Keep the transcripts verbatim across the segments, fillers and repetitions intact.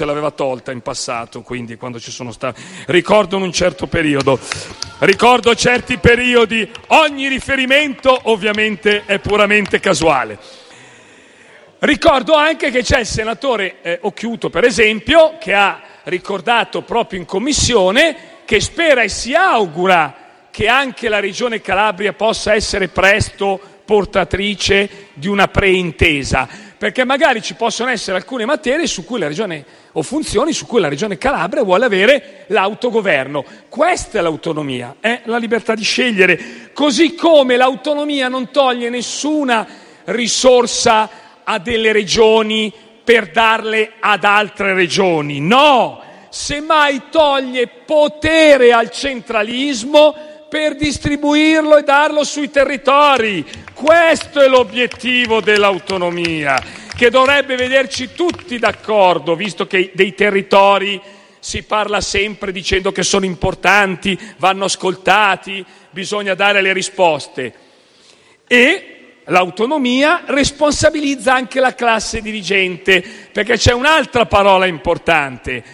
l'aveva tolta in passato, quindi quando ci sono stati, ricordo in un certo periodo, ricordo certi periodi, ogni riferimento ovviamente è puramente casuale. Ricordo anche che c'è il senatore eh, Occhiuto, per esempio, che ha ricordato proprio in commissione che spera e si augura che anche la Regione Calabria possa essere presto portatrice di una preintesa, perché magari ci possono essere alcune materie su cui la Regione o funzioni su cui la Regione Calabria vuole avere l'autogoverno. Questa è l'autonomia, è la libertà di scegliere, così come l'autonomia non toglie nessuna risorsa a delle regioni per darle ad altre regioni, no, semmai toglie potere al centralismo per distribuirlo e darlo sui territori. Questo è l'obiettivo dell'autonomia, che dovrebbe vederci tutti d'accordo, visto che dei territori si parla sempre dicendo che sono importanti, vanno ascoltati, bisogna dare le risposte. E l'autonomia responsabilizza anche la classe dirigente, perché c'è un'altra parola importante: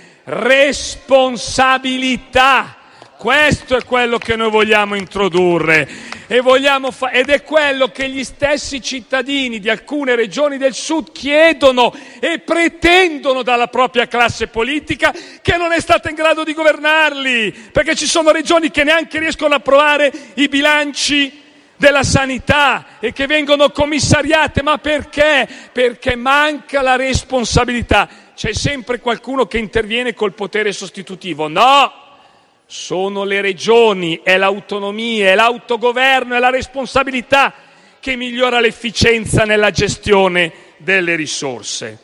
responsabilità. Questo è quello che noi vogliamo introdurre e vogliamo fa- ed è quello che gli stessi cittadini di alcune regioni del sud chiedono e pretendono dalla propria classe politica, che non è stata in grado di governarli, perché ci sono regioni che neanche riescono a approvare i bilanci della sanità e che vengono commissariate. Ma perché? Perché manca la responsabilità. C'è sempre qualcuno che interviene col potere sostitutivo. No! Sono le regioni, è l'autonomia, è l'autogoverno, è la responsabilità che migliora l'efficienza nella gestione delle risorse.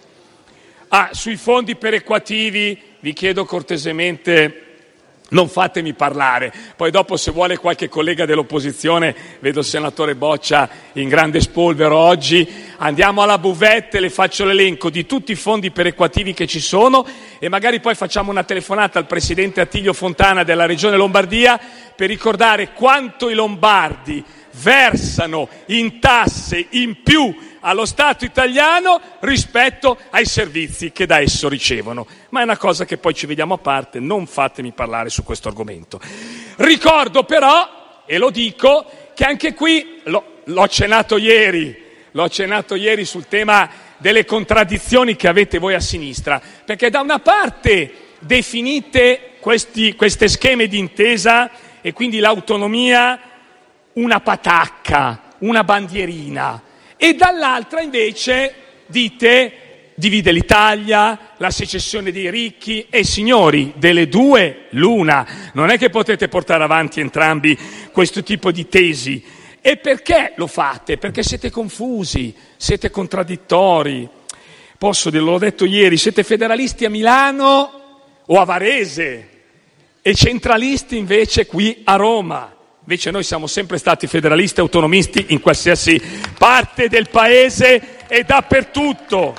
Ah, sui fondi perequativi vi chiedo cortesemente, non fatemi parlare, poi dopo se vuole qualche collega dell'opposizione, vedo il senatore Boccia in grande spolvero oggi, andiamo alla buvette, le faccio l'elenco di tutti i fondi perequativi che ci sono e magari poi facciamo una telefonata al presidente Attilio Fontana della regione Lombardia per ricordare quanto i lombardi versano in tasse in più allo Stato italiano rispetto ai servizi che da esso ricevono. Ma è una cosa che poi ci vediamo a parte, non fatemi parlare su questo argomento. Ricordo però, e lo dico, che anche qui, lo, l'ho accennato ieri, l'ho accennato ieri sul tema delle contraddizioni che avete voi a sinistra, perché da una parte definite questi, queste scheme di intesa e quindi l'autonomia una patacca, una bandierina, e dall'altra invece dite divide l'Italia, la secessione dei ricchi. E signori, delle due l'una, non è che potete portare avanti entrambi questo tipo di tesi. E perché lo fate? Perché siete confusi, siete contraddittori. Posso dirlo, l'ho detto ieri, siete federalisti a Milano o a Varese e centralisti invece qui a Roma. Invece noi siamo sempre stati federalisti e autonomisti in qualsiasi parte del paese e dappertutto.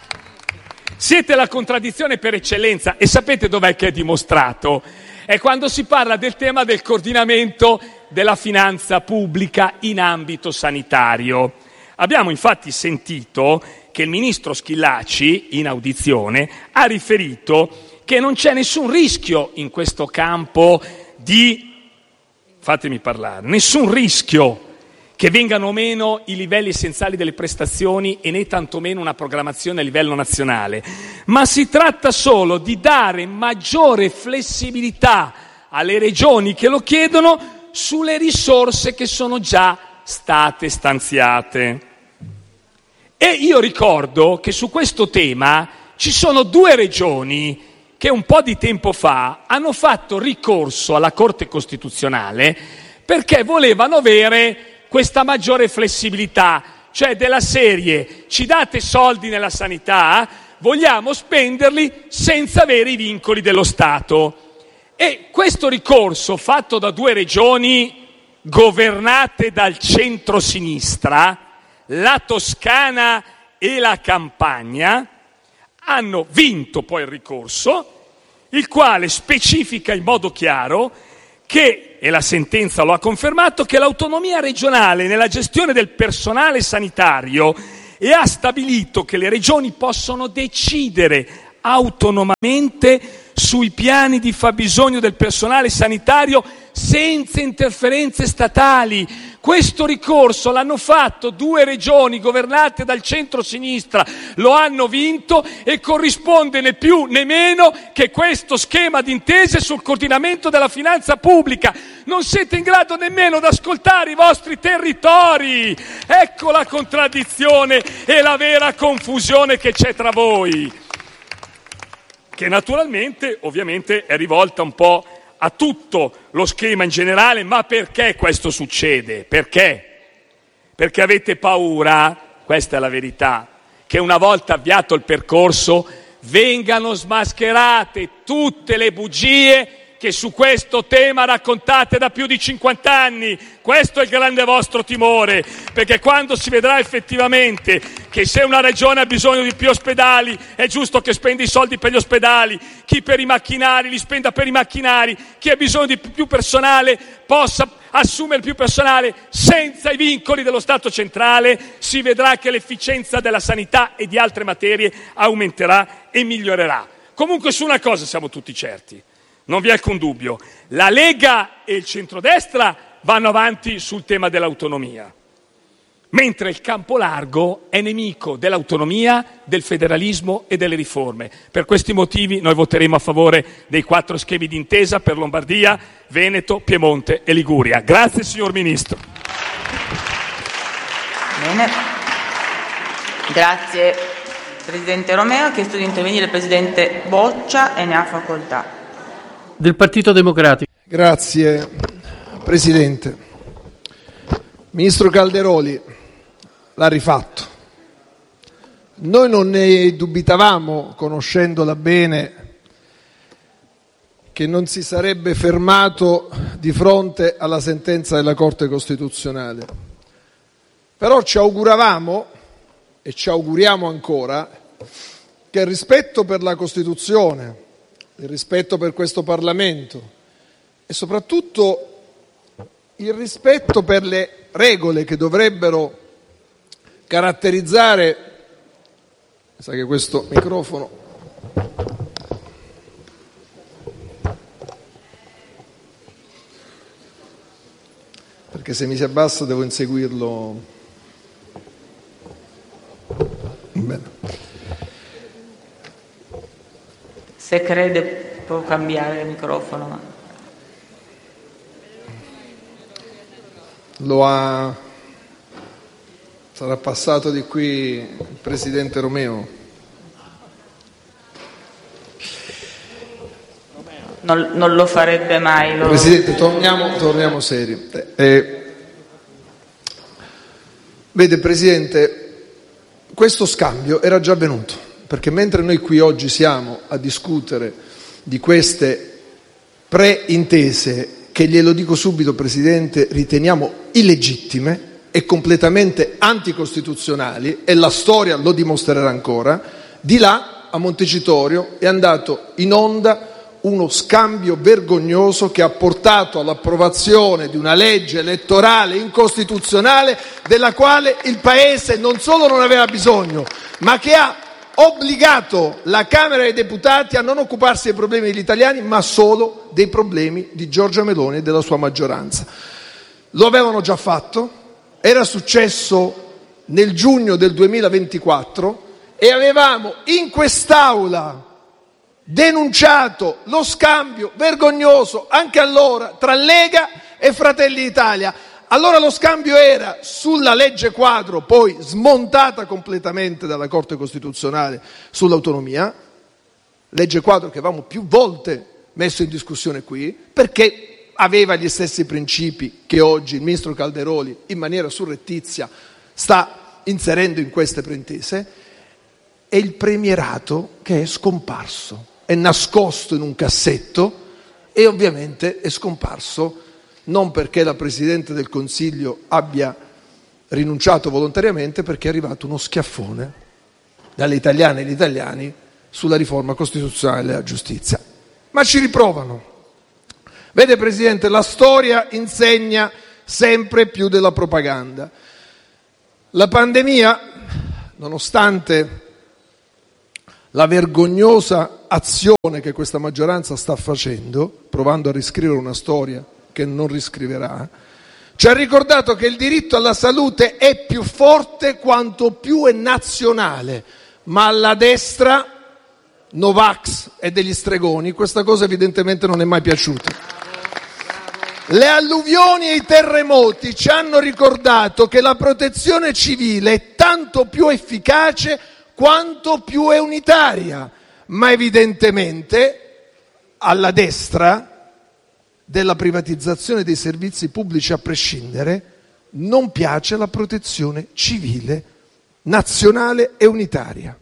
Siete la contraddizione per eccellenza e sapete dov'è che è dimostrato? È quando si parla del tema del coordinamento della finanza pubblica in ambito sanitario. Abbiamo infatti sentito che il ministro Schillaci in audizione ha riferito che non c'è nessun rischio in questo campo di fatemi parlare, nessun rischio che vengano meno i livelli essenziali delle prestazioni e né tantomeno una programmazione a livello nazionale, ma si tratta solo di dare maggiore flessibilità alle regioni che lo chiedono sulle risorse che sono già state stanziate. E io ricordo che su questo tema ci sono due regioni che un po' di tempo fa hanno fatto ricorso alla Corte Costituzionale perché volevano avere questa maggiore flessibilità, cioè della serie: ci date soldi nella sanità, vogliamo spenderli senza avere i vincoli dello Stato. E questo ricorso fatto da due regioni governate dal centro-sinistra, la Toscana e la Campania, hanno vinto poi il ricorso, il quale specifica in modo chiaro che, e la sentenza lo ha confermato, che l'autonomia regionale nella gestione del personale sanitario, e ha stabilito che le regioni possono decidere autonomamente sui piani di fabbisogno del personale sanitario senza interferenze statali. Questo ricorso l'hanno fatto due regioni governate dal centro-sinistra, lo hanno vinto e corrisponde né più né meno che questo schema di intese sul coordinamento della finanza pubblica. Non siete in grado nemmeno di ascoltare i vostri territori. Ecco la contraddizione e la vera confusione che c'è tra voi, che naturalmente, ovviamente, è rivolta un po' a tutto lo schema in generale. Ma perché questo succede? Perché? Perché avete paura, questa è la verità, che una volta avviato il percorso vengano smascherate tutte le bugie che su questo tema raccontate da più di cinquanta anni. Questo è il grande vostro timore, perché quando si vedrà effettivamente che se una regione ha bisogno di più ospedali è giusto che spenda i soldi per gli ospedali, chi per i macchinari li spenda per i macchinari, chi ha bisogno di più personale possa assumere più personale senza i vincoli dello Stato centrale, si vedrà che l'efficienza della sanità e di altre materie aumenterà e migliorerà. Comunque su una cosa siamo tutti certi, non vi è alcun dubbio: la Lega e il centrodestra vanno avanti sul tema dell'autonomia, mentre il campo largo è nemico dell'autonomia, del federalismo e delle riforme. Per questi motivi noi voteremo a favore dei quattro schemi di intesa per Lombardia, Veneto, Piemonte e Liguria. Grazie signor Ministro. Bene. Grazie Presidente Romeo. Ha chiesto di intervenire il Presidente Boccia e ne ha facoltà. Del Partito Democratico. Grazie Presidente. Ministro Calderoli, l'ha rifatto. Noi non ne dubitavamo, conoscendola bene, che non si sarebbe fermato di fronte alla sentenza della Corte Costituzionale. Però ci auguravamo, e ci auguriamo ancora, che il rispetto per la Costituzione, il rispetto per questo Parlamento e soprattutto il rispetto per le regole che dovrebbero caratterizzare, sa che questo microfono perché se mi si abbassa devo inseguirlo. Bene. Se crede può cambiare il microfono. Ma... Lo ha... Sarà passato di qui il Presidente Romeo. Non, non lo farebbe mai. Lo... Presidente, torniamo, torniamo seri. Eh, vede Presidente, questo scambio era già avvenuto. Perché mentre noi qui oggi siamo a discutere di queste pre-intese, che glielo dico subito Presidente, riteniamo illegittime e completamente anticostituzionali, e la storia lo dimostrerà ancora, di là a Montecitorio è andato in onda uno scambio vergognoso che ha portato all'approvazione di una legge elettorale incostituzionale della quale il Paese non solo non aveva bisogno, ma che ha obbligato la Camera dei Deputati a non occuparsi dei problemi degli italiani, ma solo dei problemi di Giorgia Meloni e della sua maggioranza. Lo avevano già fatto, era successo nel giugno del duemilaventiquattro e avevamo in quest'Aula denunciato lo scambio vergognoso anche allora tra Lega e Fratelli d'Italia. Allora lo scambio era sulla legge quadro, poi smontata completamente dalla Corte Costituzionale sull'autonomia, legge quadro che avevamo più volte messo in discussione qui, perché aveva gli stessi principi che oggi il Ministro Calderoli in maniera surrettizia sta inserendo in queste preintese, e il premierato che è scomparso, è nascosto in un cassetto e ovviamente è scomparso non perché la Presidente del Consiglio abbia rinunciato volontariamente, perché è arrivato uno schiaffone dalle italiane e gli italiani sulla riforma costituzionale della giustizia. Ma ci riprovano. Vede Presidente, la storia insegna sempre più della propaganda. La pandemia, nonostante la vergognosa azione che questa maggioranza sta facendo, provando a riscrivere una storia che non riscriverà, ci ha ricordato che il diritto alla salute è più forte quanto più è nazionale, ma alla destra, Novax e degli stregoni, questa cosa evidentemente non è mai piaciuta. Le alluvioni e i terremoti ci hanno ricordato che la protezione civile è tanto più efficace quanto più è unitaria, ma evidentemente alla destra della privatizzazione dei servizi pubblici a prescindere non piace la protezione civile nazionale e unitaria.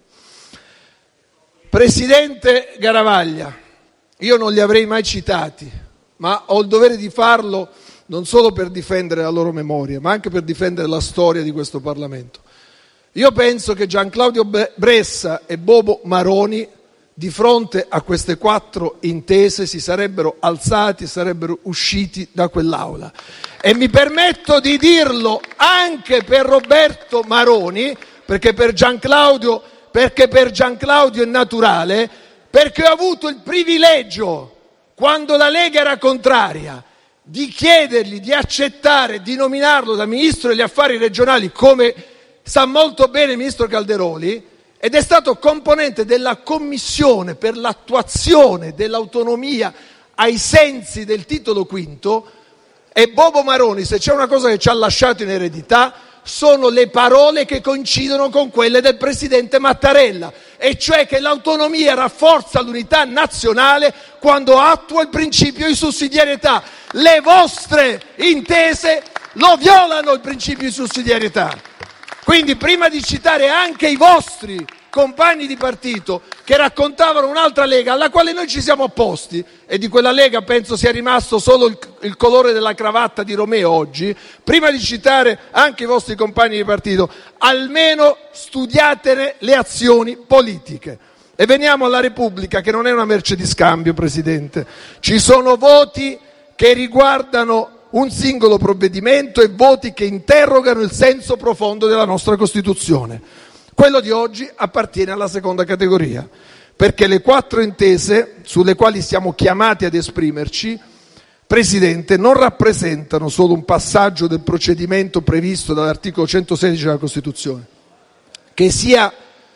Presidente Garavaglia, io non li avrei mai citati, ma ho il dovere di farlo non solo per difendere la loro memoria, ma anche per difendere la storia di questo Parlamento. Io penso che Gianclaudio Bressa e Bobo Maroni, di fronte a queste quattro intese, si sarebbero alzati, sarebbero usciti da quell'aula. E mi permetto di dirlo anche per Roberto Maroni, perché per Gianclaudio, perché per Gianclaudio è naturale, perché ho avuto il privilegio, quando la Lega era contraria, di chiedergli di accettare di nominarlo da ministro degli affari regionali, come sa molto bene il ministro Calderoli, ed è stato componente della commissione per l'attuazione dell'autonomia ai sensi del titolo quinto. E Bobo Maroni, se c'è una cosa che ci ha lasciato in eredità, sono le parole che coincidono con quelle del presidente Mattarella, e cioè che l'autonomia rafforza l'unità nazionale quando attua il principio di sussidiarietà. Le vostre intese lo violano il principio di sussidiarietà. Quindi, prima di citare anche i vostri compagni di partito che raccontavano un'altra Lega alla quale noi ci siamo opposti, e di quella Lega penso sia rimasto solo il, il colore della cravatta di Romeo oggi, prima di citare anche i vostri compagni di partito, almeno studiatene le azioni politiche. E veniamo alla Repubblica, che non è una merce di scambio, Presidente. Ci sono voti che riguardano un singolo provvedimento e voti che interrogano il senso profondo della nostra Costituzione. Quello di oggi appartiene alla seconda categoria, perché le quattro intese sulle quali siamo chiamati ad esprimerci, Presidente, non rappresentano solo un passaggio del procedimento previsto dall'articolo centosedici della Costituzione. Che sia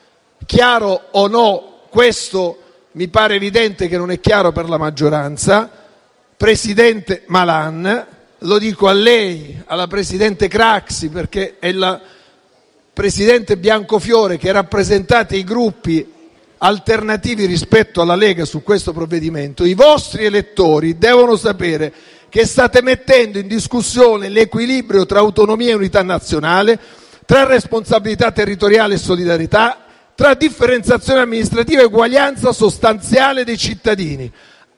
chiaro o no, questo mi pare evidente che non è chiaro per la maggioranza. Presidente Malan, lo dico a lei, alla Presidente Craxi, perché è la Presidente Biancofiore che rappresentate i gruppi alternativi rispetto alla Lega su questo provvedimento. I vostri elettori devono sapere che state mettendo in discussione l'equilibrio tra autonomia e unità nazionale, tra responsabilità territoriale e solidarietà, tra differenziazione amministrativa e uguaglianza sostanziale dei cittadini.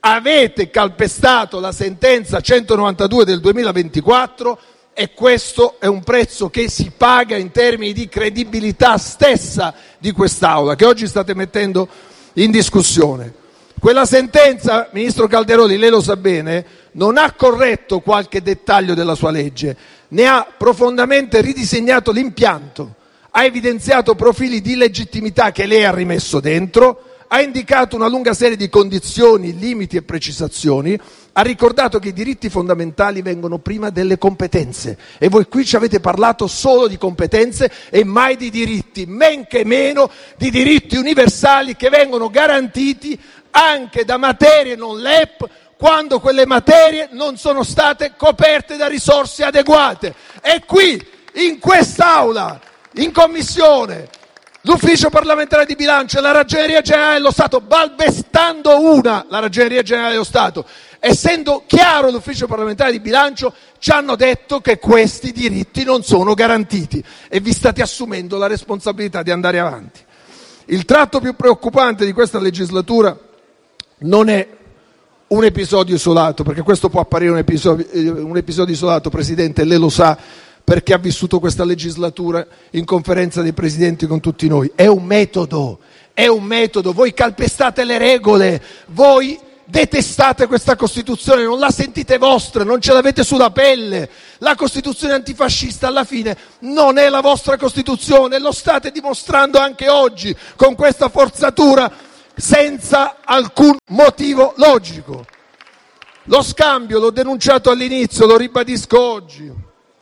Avete calpestato la sentenza centonovantadue del duemilaventiquattro e questo è un prezzo che si paga in termini di credibilità stessa di quest'Aula, che oggi state mettendo in discussione. Quella sentenza, ministro Calderoli, lei lo sa bene, non ha corretto qualche dettaglio della sua legge, ne ha profondamente ridisegnato l'impianto, ha evidenziato profili di illegittimità che lei ha rimesso dentro, ha indicato una lunga serie di condizioni, limiti e precisazioni, ha ricordato che i diritti fondamentali vengono prima delle competenze e voi qui ci avete parlato solo di competenze e mai di diritti, men che meno di diritti universali che vengono garantiti anche da materie non L E P quando quelle materie non sono state coperte da risorse adeguate. E qui, in quest'Aula, in Commissione, l'Ufficio parlamentare di bilancio e la Ragioneria generale dello Stato, balbestando una, la Ragioneria generale dello Stato, essendo chiaro l'Ufficio parlamentare di bilancio, ci hanno detto che questi diritti non sono garantiti e vi state assumendo la responsabilità di andare avanti. Il tratto più preoccupante di questa legislatura non è un episodio isolato, perché questo può apparire un episodio, un episodio isolato, Presidente, lei lo sa, perché ha vissuto questa legislatura in conferenza dei presidenti con tutti noi. È un metodo, è un metodo. Voi calpestate le regole, voi detestate questa Costituzione, non la sentite vostra, non ce l'avete sulla pelle. La Costituzione antifascista alla fine non è la vostra Costituzione, lo state dimostrando anche oggi con questa forzatura senza alcun motivo logico. Lo scambio, l'ho denunciato all'inizio, lo ribadisco oggi.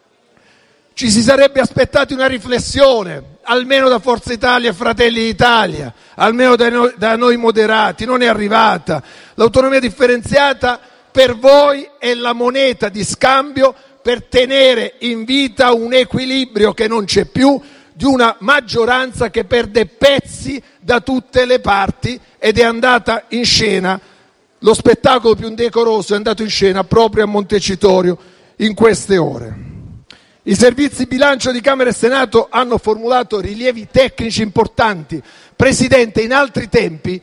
Ci si sarebbe aspettati una riflessione, almeno da Forza Italia e Fratelli d'Italia, almeno da noi, da noi moderati, non è arrivata. L'autonomia differenziata per voi è la moneta di scambio per tenere in vita un equilibrio che non c'è più, di una maggioranza che perde pezzi da tutte le parti, ed è andata in scena, lo spettacolo più indecoroso è andato in scena proprio a Montecitorio in queste ore. I servizi bilancio di Camera e Senato hanno formulato rilievi tecnici importanti. Presidente, in altri tempi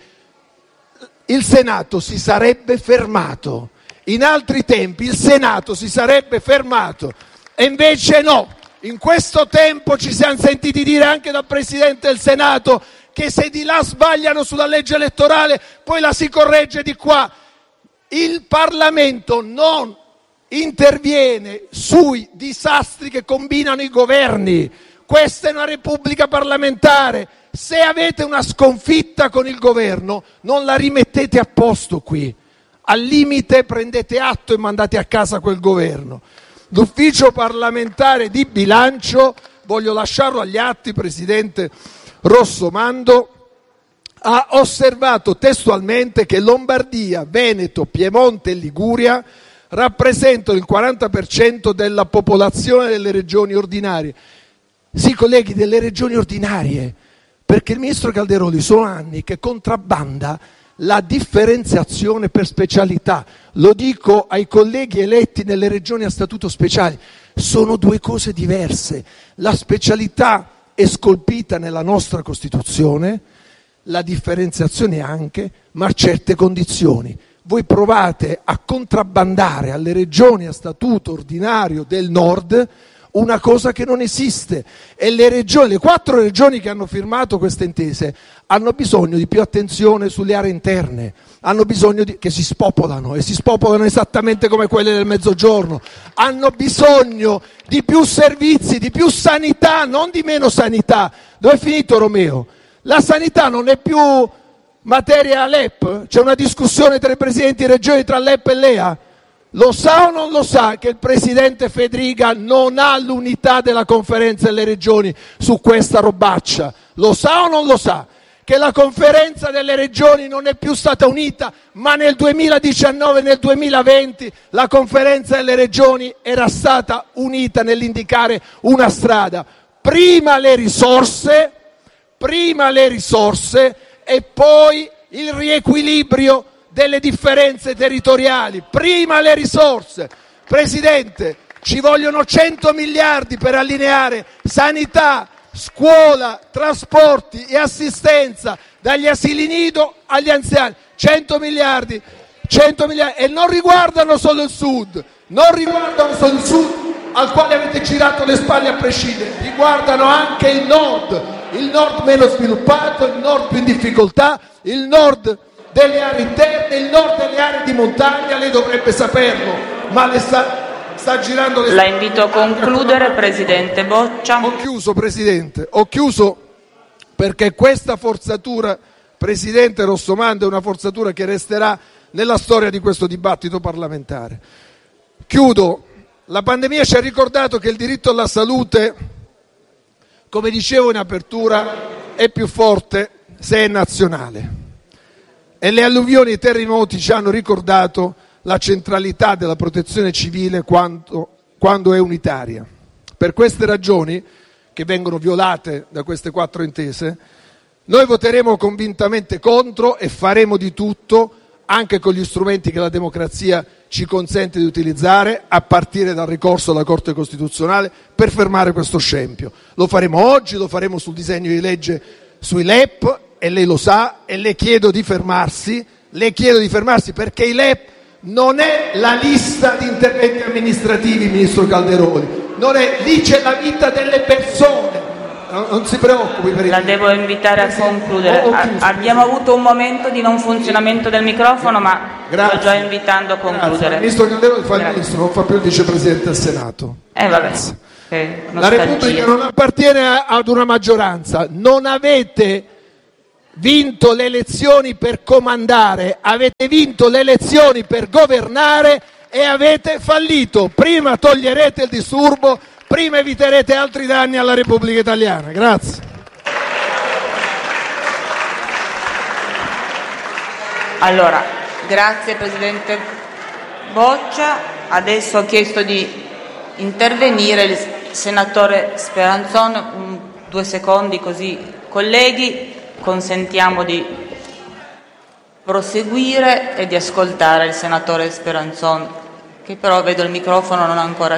il Senato si sarebbe fermato. In altri tempi il Senato si sarebbe fermato. E invece no. In questo tempo ci siamo sentiti dire anche dal Presidente del Senato che se di là sbagliano sulla legge elettorale poi la si corregge di qua. Il Parlamento non interviene sui disastri che combinano i governi. Questa è una repubblica parlamentare. Se avete una sconfitta con il governo non la rimettete a posto qui, al limite prendete atto e mandate a casa quel governo. L'ufficio parlamentare di bilancio, voglio lasciarlo agli atti, Presidente Rossomando, ha osservato testualmente che Lombardia, Veneto, Piemonte e Liguria rappresentano il quaranta per cento della popolazione delle regioni ordinarie. Sì, colleghi, delle regioni ordinarie, perché il ministro Calderoli sono anni che contrabbanda la differenziazione per specialità. Lo dico ai colleghi eletti nelle regioni a statuto speciale, sono due cose diverse. La specialità è scolpita nella nostra Costituzione, la differenziazione anche, ma a certe condizioni. Voi provate a contrabbandare alle regioni a statuto ordinario del nord una cosa che non esiste, e le regioni, le quattro regioni che hanno firmato queste intese hanno bisogno di più attenzione sulle aree interne, hanno bisogno di, che si spopolano e si spopolano esattamente come quelle del Mezzogiorno, hanno bisogno di più servizi, di più sanità, non di meno sanità. Dove è finito Romeo? La sanità non è più materia L E P? C'è una discussione tra i presidenti di regioni, tra L E P e L E A? Lo sa o non lo sa che il presidente Fedriga non ha l'unità della conferenza delle regioni su questa robaccia? Lo sa o non lo sa che la conferenza delle regioni non è più stata unita, ma nel duemiladiciannove e nel duemilaventi la conferenza delle regioni era stata unita nell'indicare una strada? Prima le risorse, prima le risorse e poi il riequilibrio delle differenze territoriali. Prima le risorse. Presidente, ci vogliono cento miliardi per allineare sanità, scuola, trasporti e assistenza dagli asili nido agli anziani. cento miliardi, cento miliardi, e non riguardano solo il Sud, non riguardano solo il Sud al quale avete girato le spalle a prescindere, riguardano anche il Nord, il Nord meno sviluppato, il Nord più in difficoltà, il Nord delle aree interne, il Nord delle aree di montagna. Lei dovrebbe saperlo, ma le sta, sta girando le La invito a concludere, Presidente Boccia. Ho chiuso, Presidente, ho chiuso perché questa forzatura, Presidente Rossomando, è una forzatura che resterà nella storia di questo dibattito parlamentare. Chiudo. La pandemia ci ha ricordato che il diritto alla salute, come dicevo in apertura, è più forte se è nazionale. E le alluvioni e i terremoti ci hanno ricordato la centralità della protezione civile quando, quando è unitaria. Per queste ragioni, che vengono violate da queste quattro intese, noi voteremo convintamente contro e faremo di tutto, anche con gli strumenti che la democrazia ci consente di utilizzare, a partire dal ricorso alla Corte Costituzionale, per fermare questo scempio. Lo faremo oggi, lo faremo sul disegno di legge sui L E P, e lei lo sa, e le chiedo di fermarsi, le chiedo di fermarsi perché i L E P non è la lista di interventi amministrativi, Ministro Calderoli, non è, lì c'è la vita delle persone, non si preoccupi per La il... devo invitare a concludere. Ho- ho A- chiuso. abbiamo avuto un momento di non funzionamento del microfono, ma Grazie. sto già invitando a Grazie. concludere. Il ministro Calderoli fa il Grazie. ministro, non fa più il vicepresidente del Senato. Eh vabbè. Grazie. Eh, La Repubblica non appartiene a- ad una maggioranza. Non avete vinto le elezioni per comandare, avete vinto le elezioni per governare e avete fallito. Prima toglierete il disturbo, prima eviterete altri danni alla Repubblica Italiana. Grazie. Allora, grazie Presidente Boccia. Adesso ho chiesto di intervenire il senatore Speranzon. Un- due secondi così, colleghi, consentiamo di proseguire e di ascoltare il senatore Speranzon, che però vedo il microfono non ancora.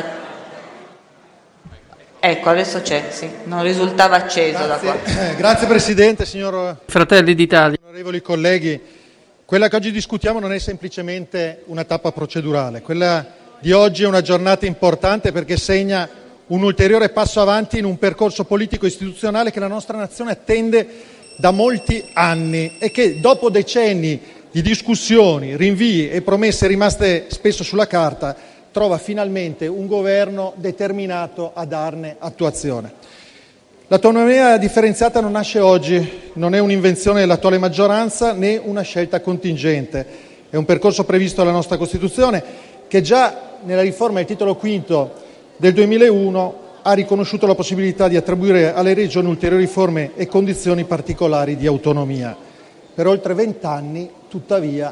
Ecco, adesso c'è, sì, non risultava acceso da qua. Grazie, grazie Presidente, signor Fratelli d'Italia. onorevoli colleghi. Quella che oggi discutiamo non è semplicemente una tappa procedurale. Quella di oggi è una giornata importante perché segna un ulteriore passo avanti in un percorso politico e istituzionale che la nostra nazione attende da molti anni e che, dopo decenni di discussioni, rinvii e promesse rimaste spesso sulla carta, trova finalmente un governo determinato a darne attuazione. L'autonomia differenziata non nasce oggi, non è un'invenzione dell'attuale maggioranza né una scelta contingente. È un percorso previsto dalla nostra Costituzione che già nella riforma del titolo quinto del duemilauno ha riconosciuto la possibilità di attribuire alle regioni ulteriori forme e condizioni particolari di autonomia. Per oltre vent'anni, tuttavia,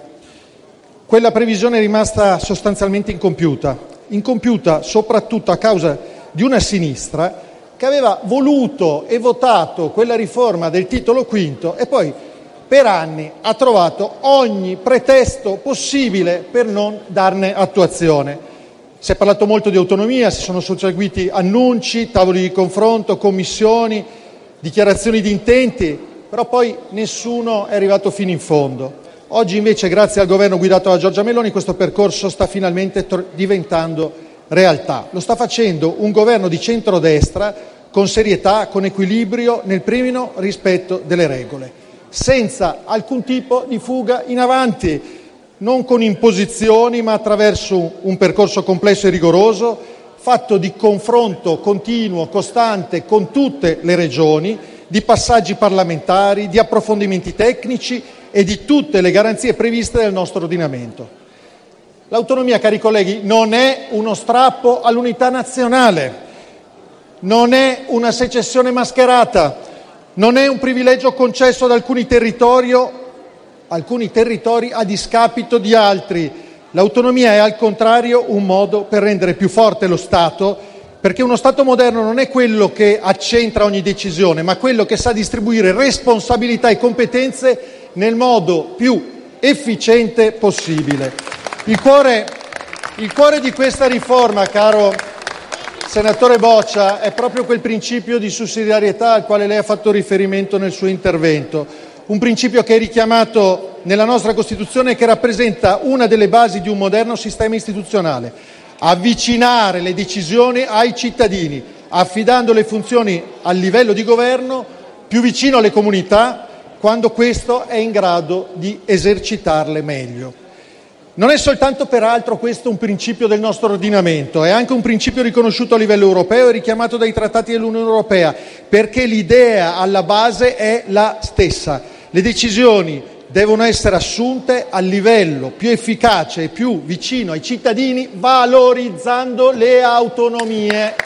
quella previsione è rimasta sostanzialmente incompiuta, incompiuta soprattutto a causa di una sinistra che aveva voluto e votato quella riforma del titolo quinto e poi per anni ha trovato ogni pretesto possibile per non darne attuazione. Si è parlato molto di autonomia, si sono susseguiti annunci, tavoli di confronto, commissioni, dichiarazioni di intenti, però poi nessuno è arrivato fino in fondo. Oggi invece, grazie al governo guidato da Giorgia Meloni, questo percorso sta finalmente tor- diventando realtà. Lo sta facendo un governo di centrodestra con serietà, con equilibrio, nel pieno rispetto delle regole, senza alcun tipo di fuga in avanti, non con imposizioni, ma attraverso un percorso complesso e rigoroso, fatto di confronto continuo, costante con tutte le regioni, di passaggi parlamentari, di approfondimenti tecnici e di tutte le garanzie previste dal nostro ordinamento. L'autonomia, cari colleghi, non è uno strappo all'unità nazionale, non è una secessione mascherata, non è un privilegio concesso ad alcuni territori alcuni territori a discapito di altri. L'autonomia è al contrario un modo per rendere più forte lo Stato, perché uno Stato moderno non è quello che accentra ogni decisione, ma quello che sa distribuire responsabilità e competenze nel modo più efficiente possibile. Il cuore, il cuore di questa riforma, caro senatore Boccia, è proprio quel principio di sussidiarietà al quale lei ha fatto riferimento nel suo intervento. Un principio che è richiamato nella nostra Costituzione e che rappresenta una delle basi di un moderno sistema istituzionale: avvicinare le decisioni ai cittadini, affidando le funzioni al livello di governo più vicino alle comunità, quando questo è in grado di esercitarle meglio. Non è soltanto peraltro questo un principio del nostro ordinamento, è anche un principio riconosciuto a livello europeo e richiamato dai trattati dell'Unione Europea, perché l'idea alla base è la stessa. Le decisioni devono essere assunte al livello più efficace e più vicino ai cittadini, valorizzando le autonomie.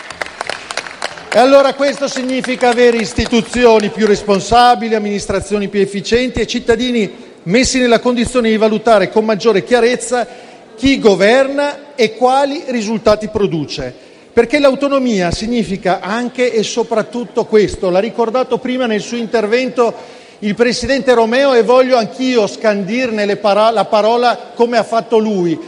E allora questo significa avere istituzioni più responsabili, amministrazioni più efficienti e cittadini messi nella condizione di valutare con maggiore chiarezza chi governa e quali risultati produce. Perché l'autonomia significa anche e soprattutto questo, l'ha ricordato prima nel suo intervento il Presidente Romeo e voglio anch'io scandirne le para- la parola come ha fatto lui: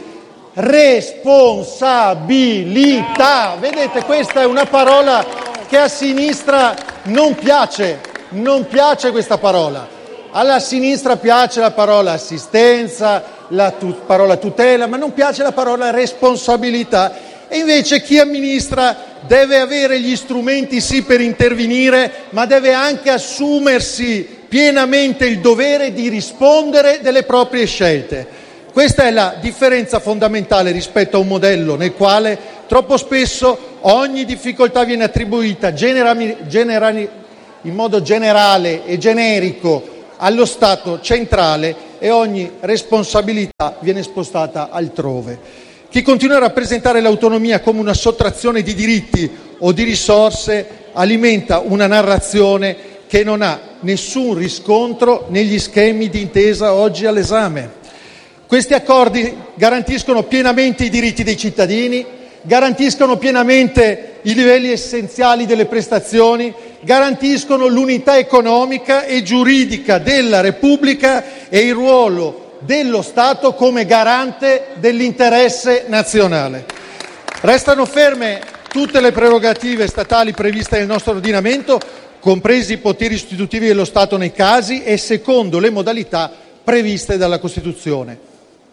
responsabilità. Vedete, questa è una parola che a sinistra non piace, non piace questa parola. Alla sinistra piace la parola assistenza, la tu- parola tutela, ma non piace la parola responsabilità. E invece chi amministra deve avere gli strumenti sì per intervenire, ma deve anche assumersi pienamente il dovere di rispondere delle proprie scelte. Questa è la differenza fondamentale rispetto a un modello nel quale troppo spesso ogni difficoltà viene attribuita generali, generali, in modo generale e generico allo Stato centrale e ogni responsabilità viene spostata altrove. Chi continua a rappresentare l'autonomia come una sottrazione di diritti o di risorse alimenta una narrazione che non ha nessun riscontro negli schemi di intesa oggi all'esame. Questi accordi garantiscono pienamente i diritti dei cittadini, garantiscono pienamente i livelli essenziali delle prestazioni, garantiscono l'unità economica e giuridica della Repubblica e il ruolo dello Stato come garante dell'interesse nazionale. Restano ferme tutte le prerogative statali previste nel nostro ordinamento, compresi i poteri istitutivi dello Stato nei casi e secondo le modalità previste dalla Costituzione.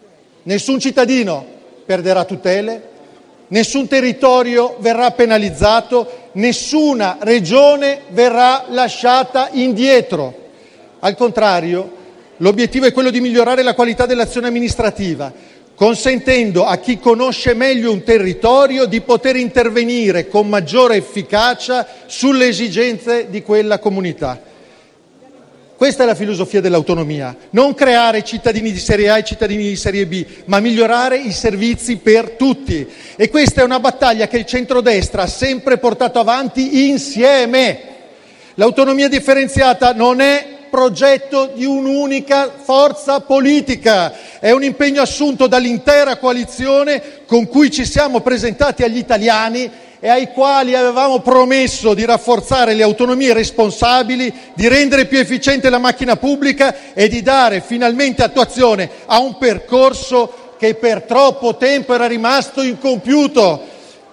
Nessun cittadino perderà tutele, nessun territorio verrà penalizzato, nessuna regione verrà lasciata indietro. Al contrario, l'obiettivo è quello di migliorare la qualità dell'azione amministrativa, consentendo a chi conosce meglio un territorio di poter intervenire con maggiore efficacia sulle esigenze di quella comunità. Questa è la filosofia dell'autonomia, non creare cittadini di serie A e cittadini di serie B, ma migliorare i servizi per tutti. E questa è una battaglia che il centrodestra ha sempre portato avanti insieme. L'autonomia differenziata non è progetto di un'unica forza politica, è un impegno assunto dall'intera coalizione con cui ci siamo presentati agli italiani e ai quali avevamo promesso di rafforzare le autonomie responsabili, di rendere più efficiente la macchina pubblica e di dare finalmente attuazione a un percorso che per troppo tempo era rimasto incompiuto.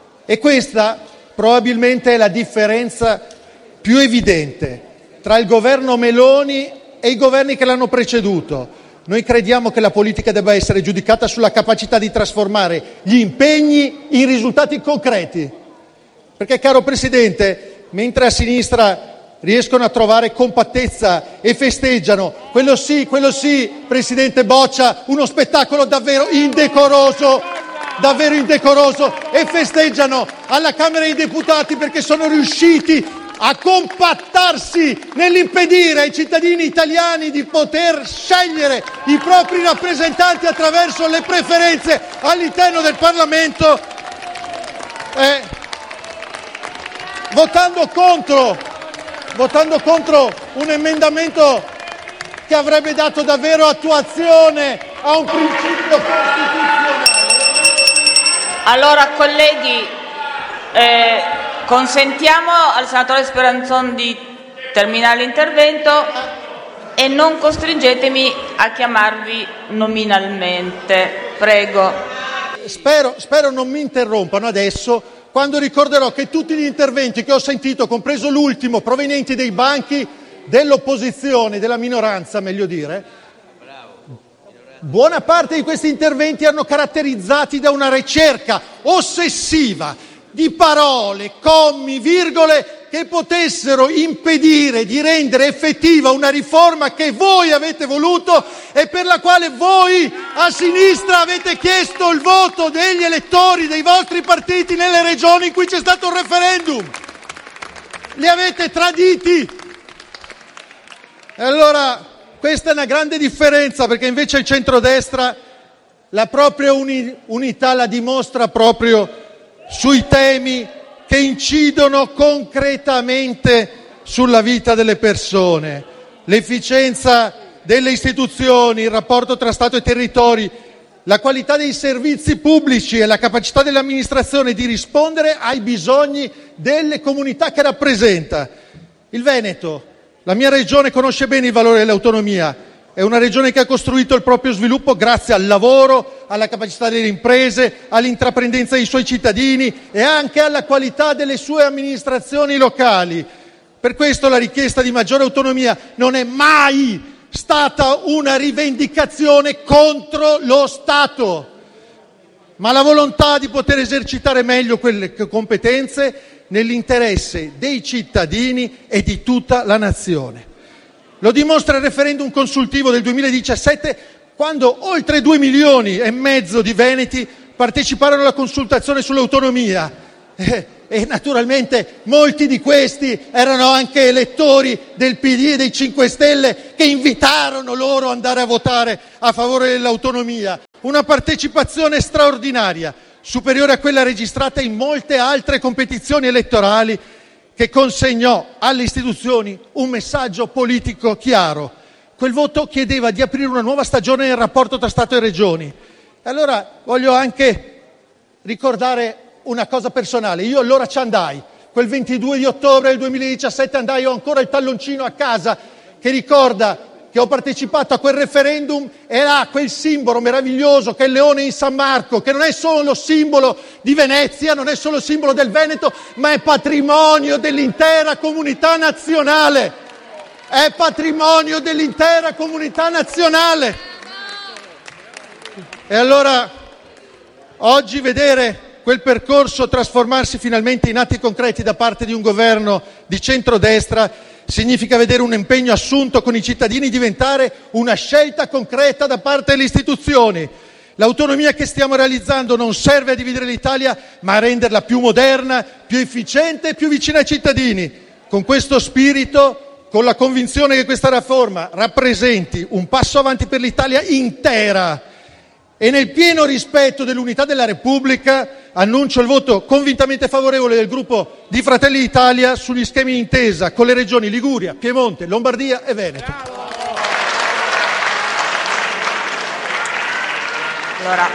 E questa probabilmente è la differenza più evidente tra il governo Meloni e i governi che l'hanno preceduto. Noi crediamo che la politica debba essere giudicata sulla capacità di trasformare gli impegni in risultati concreti. Perché, caro Presidente, mentre a sinistra riescono a trovare compattezza e festeggiano, quello sì, quello sì, Presidente Boccia, uno spettacolo davvero indecoroso, davvero indecoroso, e festeggiano alla Camera dei Deputati perché sono riusciti a compattarsi nell'impedire ai cittadini italiani di poter scegliere i propri rappresentanti attraverso le preferenze all'interno del Parlamento, eh, votando contro, votando contro un emendamento che avrebbe dato davvero attuazione a un principio costituzionale. Allora, colleghi, eh, consentiamo al senatore Speranzon di terminare l'intervento e non costringetemi a chiamarvi nominalmente. Prego. Spero, spero non mi interrompano adesso, quando ricorderò che tutti gli interventi che ho sentito, compreso l'ultimo, provenienti dai banchi dell'opposizione, della minoranza meglio dire, buona parte di questi interventi erano caratterizzati da una ricerca ossessiva di parole, commi, virgole che potessero impedire di rendere effettiva una riforma che voi avete voluto e per la quale voi a sinistra avete chiesto il voto degli elettori dei vostri partiti nelle regioni in cui c'è stato un referendum. Li avete traditi. E allora questa è una grande differenza, perché invece il centrodestra la propria uni- unità la dimostra proprio sui temi che incidono concretamente sulla vita delle persone: l'efficienza delle istituzioni, il rapporto tra Stato e territori, la qualità dei servizi pubblici e la capacità dell'amministrazione di rispondere ai bisogni delle comunità che rappresenta. Il Veneto, la mia regione, conosce bene il valore dell'autonomia. È una regione che ha costruito il proprio sviluppo grazie al lavoro, alla capacità delle imprese, all'intraprendenza dei suoi cittadini e anche alla qualità delle sue amministrazioni locali. Per questo la richiesta di maggiore autonomia non è mai stata una rivendicazione contro lo Stato. ma la volontà di poter esercitare meglio quelle competenze nell'interesse dei cittadini e di tutta la nazione. Lo dimostra il referendum consultivo del duemiladiciassette, quando oltre due milioni e mezzo di veneti parteciparono alla consultazione sull'autonomia. Eh, e naturalmente molti di questi erano anche elettori del P D e dei cinque Stelle, che invitarono loro ad andare a votare a favore dell'autonomia. Una partecipazione straordinaria, superiore a quella registrata in molte altre competizioni elettorali, che consegnò alle istituzioni un messaggio politico chiaro. Quel voto chiedeva di aprire una nuova stagione nel rapporto tra Stato e Regioni. E allora voglio anche ricordare una cosa personale. Io allora ci andai, quel ventidue di ottobre del duemiladiciassette andai, ho ancora il talloncino a casa che ricorda che ho partecipato a quel referendum, e là quel simbolo meraviglioso che è il leone in San Marco, che non è solo simbolo di Venezia, non è solo simbolo del Veneto, ma è patrimonio dell'intera comunità nazionale. È patrimonio dell'intera comunità nazionale. E allora oggi vedere quel percorso trasformarsi finalmente in atti concreti da parte di un governo di centrodestra significa vedere un impegno assunto con i cittadini diventare una scelta concreta da parte delle istituzioni. L'autonomia che stiamo realizzando non serve a dividere l'Italia, ma a renderla più moderna, più efficiente e più vicina ai cittadini. Con questo spirito, con la convinzione che questa riforma rappresenti un passo avanti per l'Italia intera e nel pieno rispetto dell'unità della Repubblica, annuncio il voto convintamente favorevole del gruppo di Fratelli d'Italia sugli schemi di intesa con le regioni Liguria, Piemonte, Lombardia e Veneto. Allora,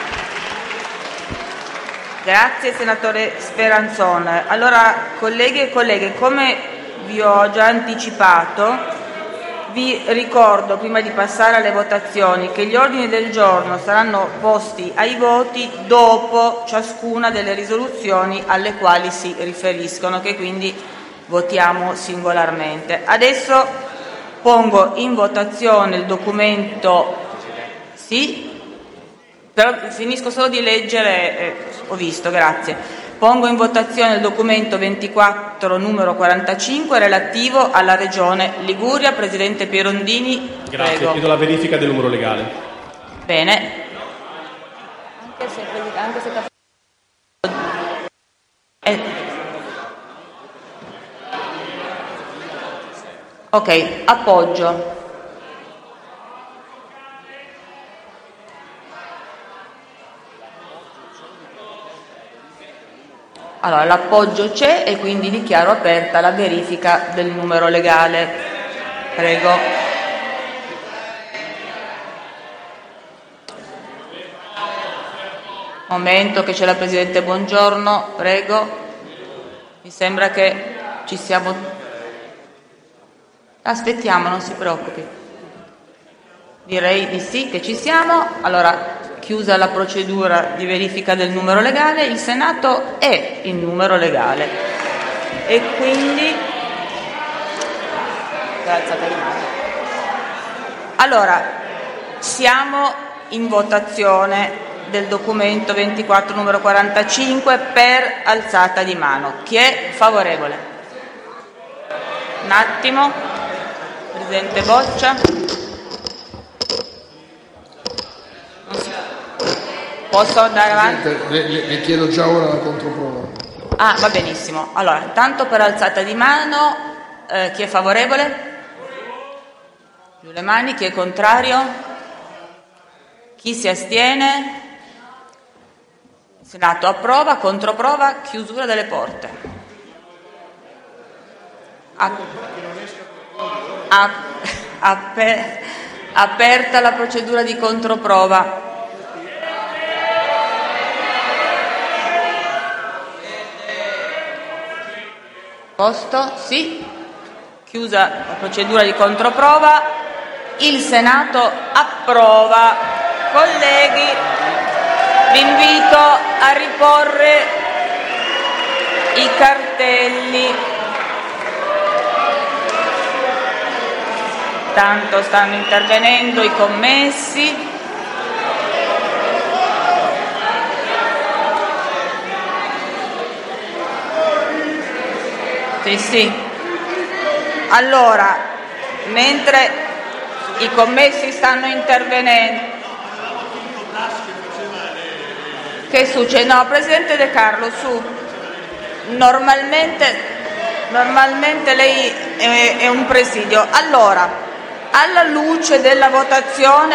grazie senatore Speranzon. Allora, colleghi e colleghe, come vi ho già anticipato, vi ricordo, prima di passare alle votazioni, che gli ordini del giorno saranno posti ai voti dopo ciascuna delle risoluzioni alle quali si riferiscono, che quindi votiamo singolarmente. Adesso pongo in votazione il documento. Sì? Però finisco solo di leggere, eh, ho visto, grazie. Pongo in votazione il documento ventiquattro numero quarantacinque relativo alla Regione Liguria. Presidente Pirondini, grazie, prego. Chiedo la verifica del numero legale. Bene. Anche se, anche se... Eh. Ok, appoggio. Allora, l'appoggio c'è e quindi dichiaro aperta la verifica del numero legale. Prego. Momento che c'è la Presidente Bongiorno, prego. Mi sembra che ci siamo... Aspettiamo, non si preoccupi. Direi di sì, che ci siamo. Allora, chiusa la procedura di verifica del numero legale, il Senato è in numero legale e quindi allora siamo in votazione del documento ventiquattro numero quarantacinque per alzata di mano. Chi è favorevole? Un attimo, Presidente Boccia. Posso andare avanti? Le, le, le chiedo già ora la controprova. Ah, va benissimo. Allora, intanto per alzata di mano, eh, chi è favorevole? Giù le mani. Chi è contrario? Chi si astiene? Il Senato approva. Controprova. Chiusura delle porte. A- a- aper- aperta la procedura di controprova. Posto? Sì. Chiusa la procedura di controprova. Il Senato approva. Colleghi, vi invito a riporre i cartelli. Tanto stanno intervenendo i commessi. Sì, sì. Allora, mentre i commessi stanno intervenendo, che succede? No, Presidente De Carlo, su. Normalmente, normalmente lei è, è un presidio. Allora, alla luce della votazione,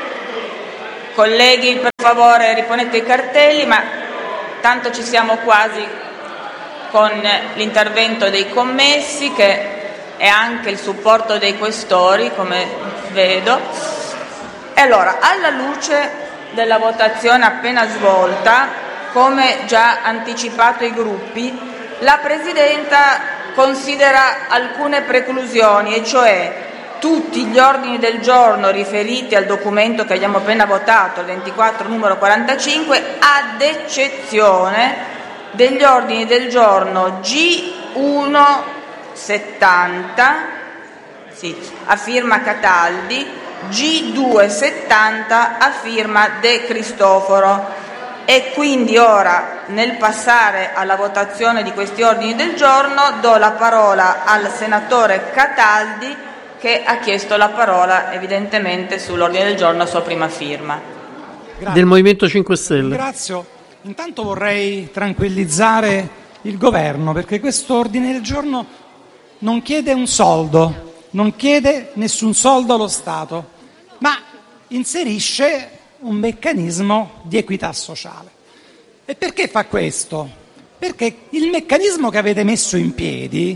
colleghi, per favore riponete i cartelli, ma tanto ci siamo quasi con l'intervento dei commessi, che è anche il supporto dei questori, come vedo. E allora, alla luce della votazione appena svolta, come già anticipato ai gruppi, la Presidenta considera alcune preclusioni, e cioè tutti gli ordini del giorno riferiti al documento che abbiamo appena votato, il ventiquattro numero quarantacinque, ad eccezione degli ordini del giorno G uno settanta, sì, a firma Cataldi, G due settanta a firma De Cristofaro. E quindi ora, nel passare alla votazione di questi ordini del giorno, do la parola al senatore Cataldi, che ha chiesto la parola evidentemente sull'ordine del giorno a sua prima firma. Grazie. Del Movimento cinque Stelle. Grazie. Intanto vorrei tranquillizzare il governo, perché questo ordine del giorno non chiede un soldo, non chiede nessun soldo allo Stato, ma inserisce un meccanismo di equità sociale. E perché fa questo? Perché il meccanismo che avete messo in piedi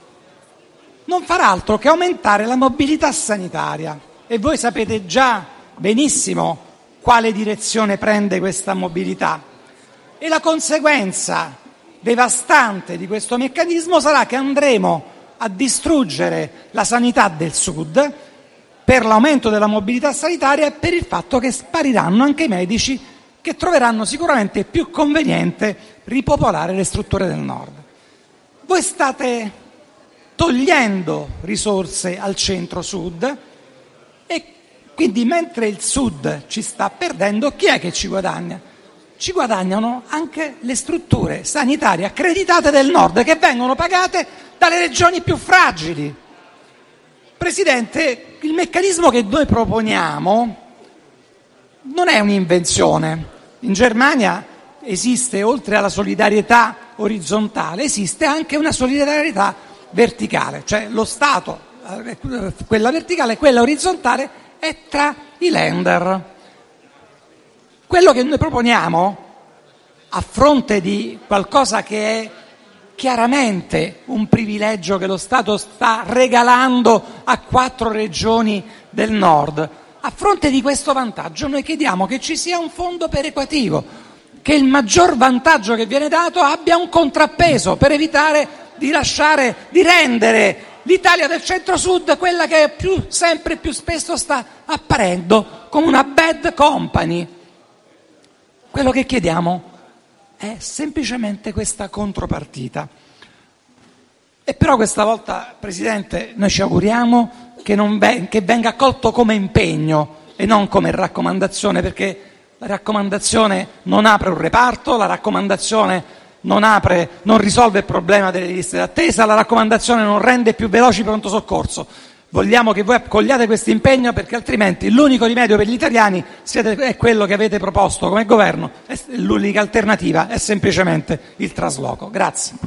non farà altro che aumentare la mobilità sanitaria, e voi sapete già benissimo quale direzione prende questa mobilità. E la conseguenza devastante di questo meccanismo sarà che andremo a distruggere la sanità del Sud per l'aumento della mobilità sanitaria e per il fatto che spariranno anche i medici, che troveranno sicuramente più conveniente ripopolare le strutture del Nord. Voi state togliendo risorse al centro-sud, e quindi mentre il Sud ci sta perdendo, chi è che ci guadagna? Ci guadagnano anche le strutture sanitarie accreditate del Nord, che vengono pagate dalle regioni più fragili. Presidente, il meccanismo che noi proponiamo non è un'invenzione. In Germania esiste, oltre alla solidarietà orizzontale, esiste anche una solidarietà verticale, cioè lo Stato, quella verticale e quella orizzontale, è tra i Länder. Quello che noi proponiamo, a fronte di qualcosa che è chiaramente un privilegio che lo Stato sta regalando a quattro regioni del Nord, a fronte di questo vantaggio noi chiediamo che ci sia un fondo perequativo, che il maggior vantaggio che viene dato abbia un contrappeso, per evitare di lasciare, di rendere l'Italia del centro-sud quella che più, sempre più spesso sta apparendo come una bad company. Quello che chiediamo è semplicemente questa contropartita. E però questa volta, Presidente, noi ci auguriamo che, non ve- che venga accolto come impegno e non come raccomandazione, perché la raccomandazione non apre un reparto, la raccomandazione non apre, non risolve il problema delle liste d'attesa, la raccomandazione non rende più veloci il pronto soccorso. Vogliamo che voi accogliate questo impegno, perché altrimenti l'unico rimedio per gli italiani siete, è quello che avete proposto come governo, è, l'unica alternativa è semplicemente il trasloco. Grazie.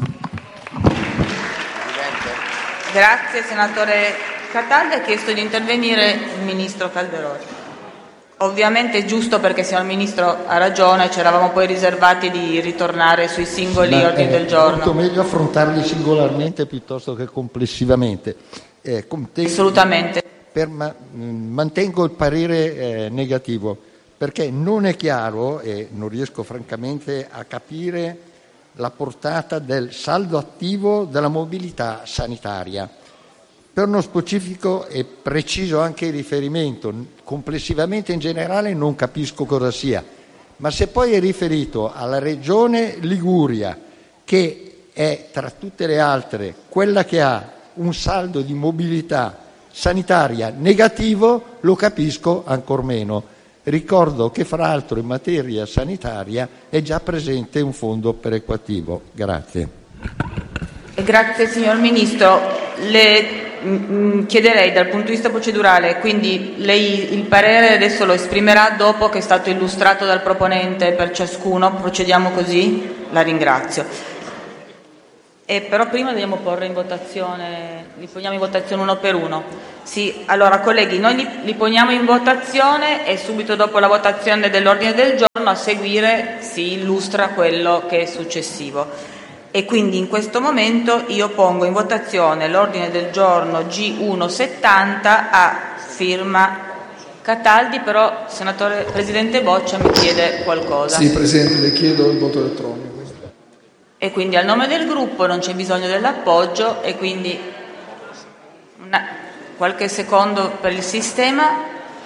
Grazie senatore Cataldi. Ha chiesto di intervenire il ministro Calderoli. Ovviamente è giusto, perché signor Ministro ha ragione, ci eravamo poi riservati di ritornare sui singoli Ma ordini è del giorno. molto meglio affrontarli singolarmente piuttosto che complessivamente. Eh, contengo, Assolutamente. Per ma, mantengo il parere eh, negativo, perché non è chiaro e non riesco francamente a capire la portata del saldo attivo della mobilità sanitaria. Per uno specifico e preciso anche il riferimento, complessivamente in generale non capisco cosa sia, ma se poi è riferito alla regione Liguria, che è tra tutte le altre quella che ha un saldo di mobilità sanitaria negativo, lo capisco ancor meno. Ricordo che fra l'altro in materia sanitaria è già presente un fondo perequativo. Grazie. Grazie signor Ministro. Le mh, chiederei dal punto di vista procedurale, quindi lei il parere adesso lo esprimerà dopo che è stato illustrato dal proponente per ciascuno, procediamo così? La ringrazio. E però prima dobbiamo porre in votazione, li poniamo in votazione uno per uno. Sì, allora colleghi, noi li, li poniamo in votazione e subito dopo la votazione dell'ordine del giorno a seguire si illustra quello che è successivo. E quindi in questo momento io pongo in votazione l'ordine del giorno G centosettanta a firma Cataldi, però senatore Presidente Boccia mi chiede qualcosa. Sì, Presidente, le chiedo il voto elettronico. E quindi al nome del gruppo non c'è bisogno dell'appoggio e quindi una, qualche secondo per il sistema.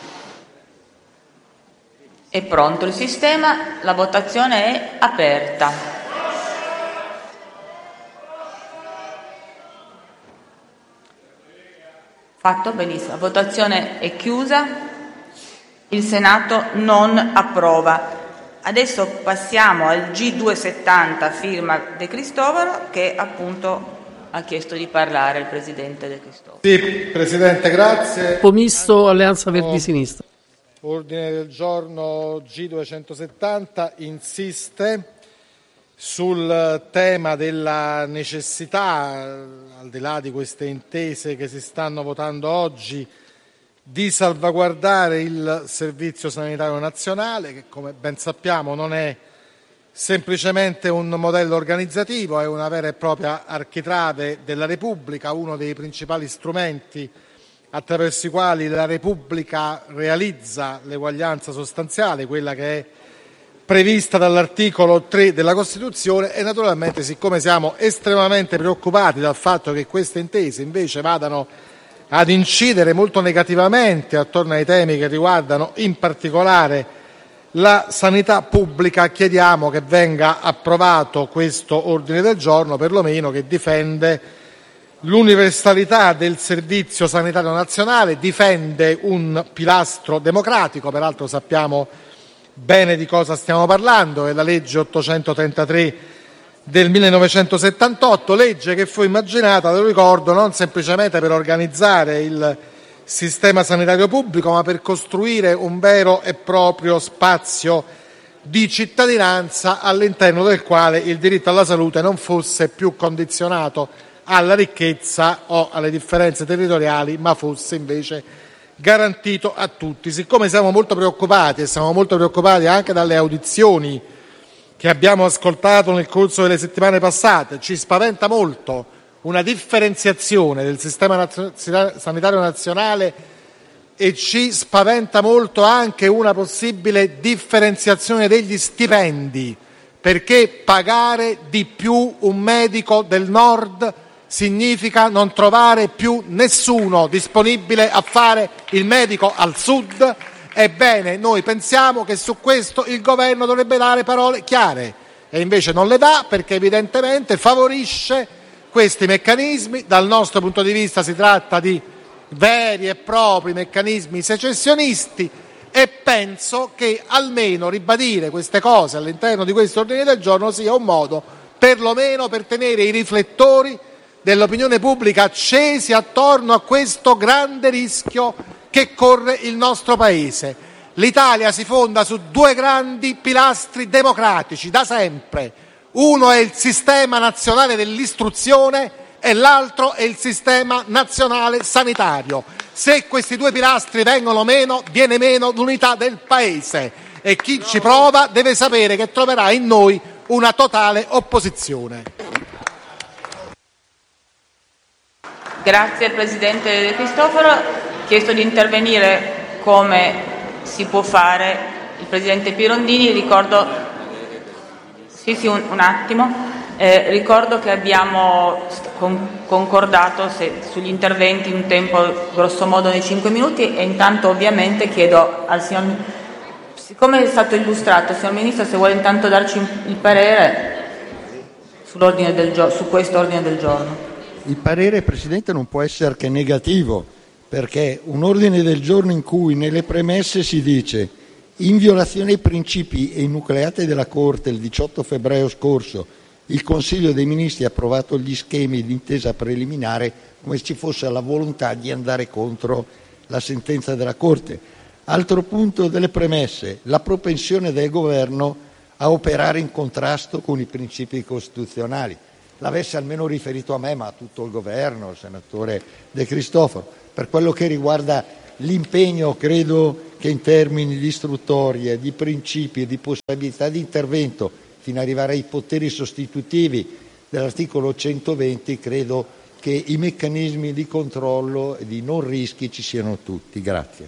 È pronto il sistema, la votazione è aperta. Fatto, benissimo. La votazione è chiusa. Il Senato non approva. Adesso passiamo al G duecentosettanta, firma De Cristofaro, che appunto ha chiesto di parlare il Presidente De Cristofaro. Sì, Presidente, grazie. Pomisto Alleanza Verdi Sinistra. Ordine del giorno G duecentosettanta insiste sul tema della necessità, al di là di queste intese che si stanno votando oggi, di salvaguardare il Servizio Sanitario Nazionale, che come ben sappiamo non è semplicemente un modello organizzativo, è una vera e propria architrave della Repubblica, uno dei principali strumenti attraverso i quali la Repubblica realizza l'eguaglianza sostanziale, quella che è prevista dall'articolo tre della Costituzione. E naturalmente, siccome siamo estremamente preoccupati dal fatto che queste intese invece vadano ad incidere molto negativamente attorno ai temi che riguardano in particolare la sanità pubblica, chiediamo che venga approvato questo ordine del giorno, perlomeno che difende l'universalità del Servizio Sanitario Nazionale, difende un pilastro democratico. Peraltro sappiamo bene di cosa stiamo parlando, è la legge ottocentotrentatré del millenovecentosettantotto, legge che fu immaginata, lo ricordo, non semplicemente per organizzare il sistema sanitario pubblico, ma per costruire un vero e proprio spazio di cittadinanza all'interno del quale il diritto alla salute non fosse più condizionato alla ricchezza o alle differenze territoriali, ma fosse invece garantito a tutti. Siccome siamo molto preoccupati e siamo molto preoccupati anche dalle audizioni che abbiamo ascoltato nel corso delle settimane passate, ci spaventa molto una differenziazione del sistema nazio- sanitario nazionale e ci spaventa molto anche una possibile differenziazione degli stipendi, perché pagare di più un medico del nord significa non trovare più nessuno disponibile a fare il medico al sud. Ebbene, noi pensiamo che su questo il governo dovrebbe dare parole chiare e invece non le dà, perché evidentemente favorisce questi meccanismi. Dal nostro punto di vista si tratta di veri e propri meccanismi secessionisti e penso che almeno ribadire queste cose all'interno di questo ordine del giorno sia un modo perlomeno per tenere i riflettori dell'opinione pubblica accesi attorno a questo grande rischio che corre il nostro Paese. L'Italia si fonda su due grandi pilastri democratici da sempre. Uno è il sistema nazionale dell'istruzione e l'altro è il sistema nazionale sanitario. Se questi due pilastri vengono meno, viene meno l'unità del Paese e chi ci prova deve sapere che troverà in noi una totale opposizione. Grazie al Presidente De Cristofaro. Chiesto di intervenire come si può fare il Presidente Pirondini. Ricordo, sì, sì, un, un attimo. Eh, ricordo che abbiamo con, concordato se, sugli interventi un tempo grosso modo nei cinque minuti e intanto ovviamente chiedo al signor, siccome è stato illustrato, signor Ministro, se vuole intanto darci il parere sull'ordine del gio- su questo ordine del giorno. Il parere, Presidente, non può essere che negativo, perché un ordine del giorno in cui nelle premesse si dice in violazione ai principi enucleati della Corte il diciotto febbraio scorso il Consiglio dei Ministri ha approvato gli schemi di intesa preliminare come se ci fosse la volontà di andare contro la sentenza della Corte. Altro punto delle premesse, la propensione del Governo a operare in contrasto con i principi costituzionali. L'avesse almeno riferito a me, ma a tutto il Governo, il senatore De Cristofaro. Per quello che riguarda l'impegno, credo che in termini di istruttorie, di principi e di possibilità di intervento, fino ad arrivare ai poteri sostitutivi dell'articolo centoventi, credo che i meccanismi di controllo e di non rischi ci siano tutti. Grazie.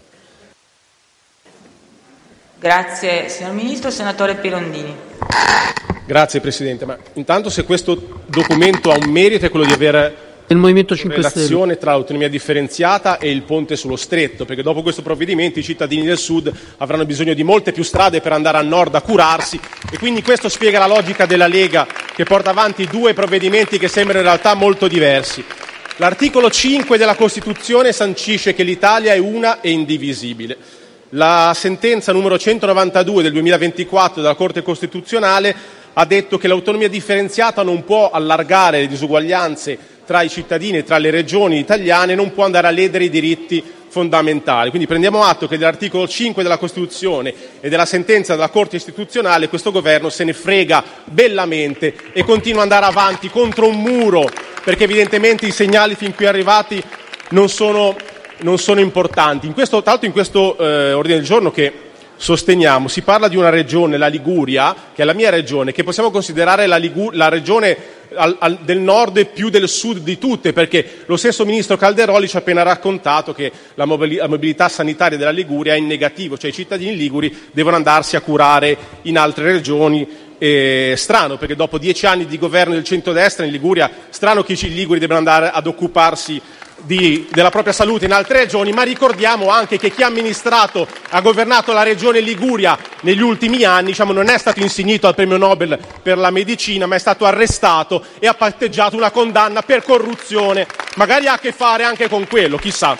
Grazie signor Ministro. Senatore Pirondini. Grazie Presidente, ma intanto se questo documento ha un merito è quello di avere il Movimento cinque Stelle. Relazione tra l'autonomia differenziata e il ponte sullo stretto, perché dopo questo provvedimento i cittadini del sud avranno bisogno di molte più strade per andare al nord a curarsi, e quindi questo spiega la logica della Lega, che porta avanti due provvedimenti che sembrano in realtà molto diversi. L'articolo cinque della Costituzione sancisce che l'Italia è una e indivisibile. La sentenza numero centonovantadue del duemilaventiquattro della Corte Costituzionale ha detto che l'autonomia differenziata non può allargare le disuguaglianze tra i cittadini e tra le regioni italiane, non può andare a ledere i diritti fondamentali. Quindi prendiamo atto che dell'articolo cinque della Costituzione e della sentenza della Corte Costituzionale questo Governo se ne frega bellamente e continua ad andare avanti contro un muro, perché evidentemente i segnali fin qui arrivati non sono, non sono importanti. In questo, tra l'altro in questo eh, ordine del giorno che sosteniamo si parla di una regione, la Liguria, che è la mia regione, che possiamo considerare la, Ligu- la regione al, al, del nord e più del sud di tutte, perché lo stesso ministro Calderoli ci ha appena raccontato che la, mobili- la mobilità sanitaria della Liguria è in negativo, cioè i cittadini liguri devono andarsi a curare in altre regioni. Eh, strano, perché dopo dieci anni di governo del centrodestra in Liguria, strano che i liguri debbano andare ad occuparsi Di, della propria salute in altre regioni, ma ricordiamo anche che chi ha amministrato, ha governato la regione Liguria negli ultimi anni, diciamo, non è stato insignito al premio Nobel per la medicina, ma è stato arrestato e ha patteggiato una condanna per corruzione. Magari ha a che fare anche con quello, chissà.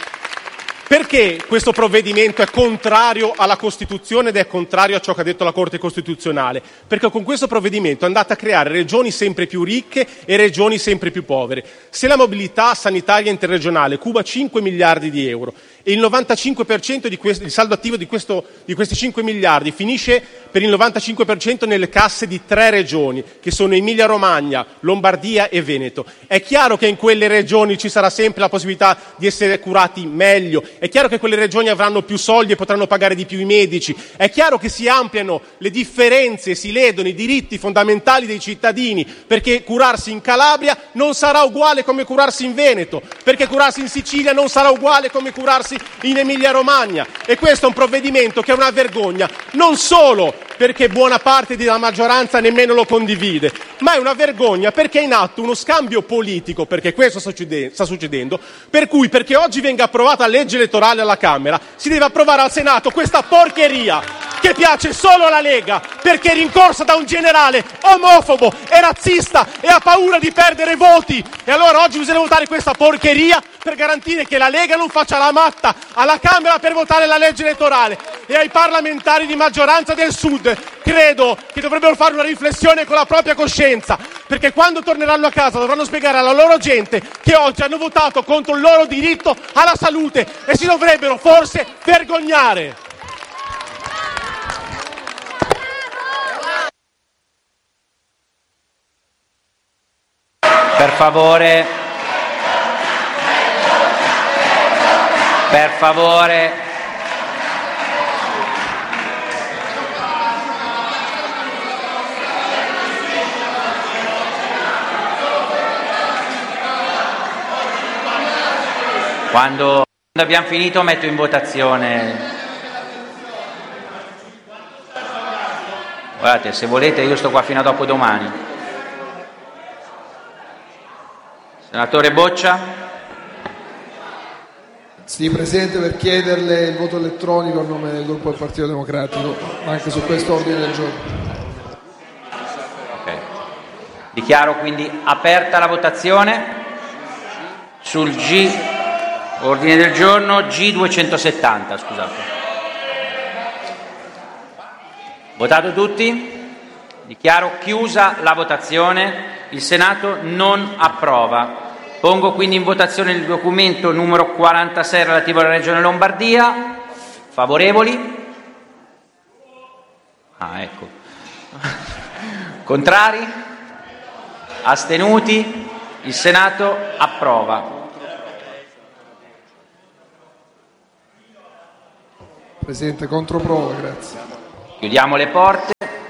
Perché questo provvedimento è contrario alla Costituzione ed è contrario a ciò che ha detto la Corte Costituzionale? Perché con questo provvedimento andate a creare regioni sempre più ricche e regioni sempre più povere. Se la mobilità sanitaria interregionale cuba cinque miliardi di euro e il novantacinque per cento di questo, il saldo attivo di, questo, di questi cinque miliardi finisce per il novantacinque per cento nelle casse di tre regioni, che sono Emilia Romagna, Lombardia e Veneto. È chiaro che in quelle regioni ci sarà sempre la possibilità di essere curati meglio, è chiaro che quelle regioni avranno più soldi e potranno pagare di più i medici, è chiaro che si ampliano le differenze, si ledono i diritti fondamentali dei cittadini, perché curarsi in Calabria non sarà uguale come curarsi in Veneto, perché curarsi in Sicilia non sarà uguale come curarsi in Emilia Romagna. E questo è un provvedimento che è una vergogna, non solo perché buona parte della maggioranza nemmeno lo condivide, ma è una vergogna perché è in atto uno scambio politico, perché questo sta succedendo, per cui perché oggi venga approvata la legge elettorale alla Camera si deve approvare al Senato questa porcheria che piace solo alla Lega, perché è rincorsa da un generale omofobo e razzista e ha paura di perdere voti. E allora oggi bisogna votare questa porcheria per garantire che la Lega non faccia la matta alla Camera per votare la legge elettorale. E ai parlamentari di maggioranza del Sud credo che dovrebbero fare una riflessione con la propria coscienza, perché quando torneranno a casa dovranno spiegare alla loro gente che oggi hanno votato contro il loro diritto alla salute e si dovrebbero forse vergognare. Per favore, per favore, quando abbiamo finito metto in votazione. Guardate, se volete io sto qua fino a dopodomani. Senatore Boccia. Sì, Presidente, per chiederle il voto elettronico a nome del gruppo del Partito Democratico, anche su questo ordine del giorno. Ok. Dichiaro quindi aperta la votazione sul G, ordine del giorno G duecentosettanta, scusate. Votato tutti? Dichiaro chiusa la votazione. Il Senato non approva. Pongo quindi in votazione il documento numero quarantasei relativo alla Regione Lombardia. Favorevoli? Ah, ecco. Contrari? Astenuti? Il Senato approva. Presidente, controprova, grazie. Chiudiamo le porte.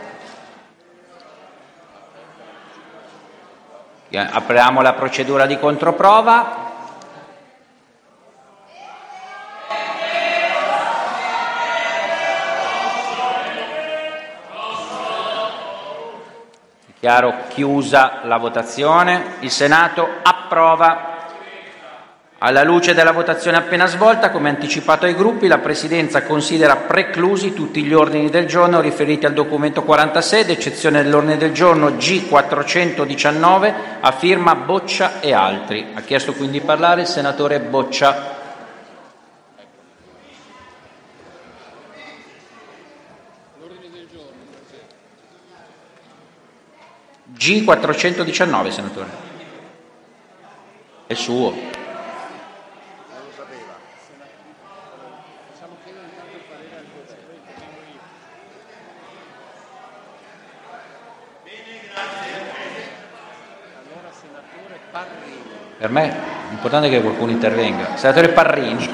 Apriamo la procedura di controprova. Dichiaro chiusa la votazione. Il Senato approva. Alla luce della votazione appena svolta, come anticipato ai gruppi, la Presidenza considera preclusi tutti gli ordini del giorno riferiti al documento quarantasei, ad eccezione dell'ordine del giorno G quattrocentodiciannove a firma Boccia e altri. Ha chiesto quindi di parlare il senatore Boccia. G quattrocentodiciannove, senatore. È suo. Per me è importante che qualcuno intervenga. Senatore Parrini.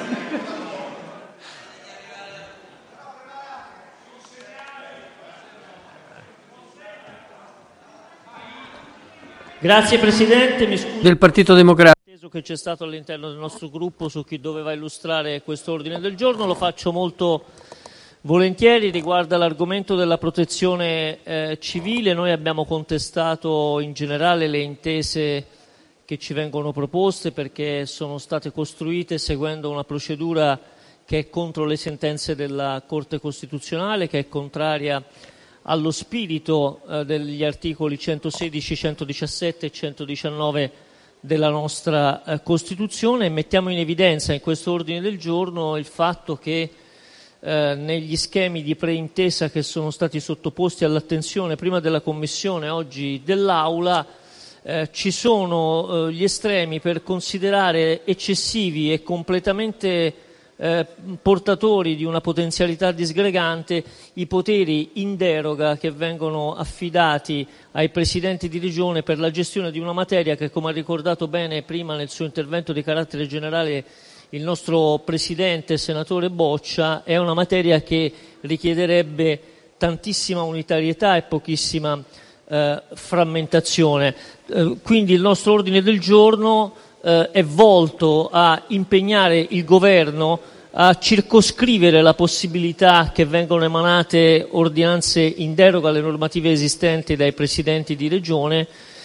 Grazie Presidente, mi scuso del Partito Democratico che c'è stato all'interno del nostro gruppo su chi doveva illustrare questo ordine del giorno, lo faccio molto volentieri. Riguarda l'argomento della protezione eh, civile. Noi abbiamo contestato in generale le intese che ci vengono proposte perché sono state costruite seguendo una procedura che è contro le sentenze della Corte Costituzionale, che è contraria allo spirito eh, degli articoli centosedici, centodiciassette e centodiciannove della nostra eh, Costituzione, e mettiamo in evidenza in questo ordine del giorno il fatto che eh, negli schemi di preintesa che sono stati sottoposti all'attenzione prima della Commissione, oggi dell'Aula, Eh, ci sono eh, gli estremi per considerare eccessivi e completamente eh, portatori di una potenzialità disgregante i poteri in deroga che vengono affidati ai presidenti di regione per la gestione di una materia che, come ha ricordato bene prima nel suo intervento di carattere generale il nostro presidente senatore Boccia, è una materia che richiederebbe tantissima unitarietà e pochissima Eh, frammentazione. Eh, quindi il nostro ordine del giorno eh, è volto a impegnare il Governo a circoscrivere la possibilità che vengano emanate ordinanze in deroga alle normative esistenti dai presidenti di regione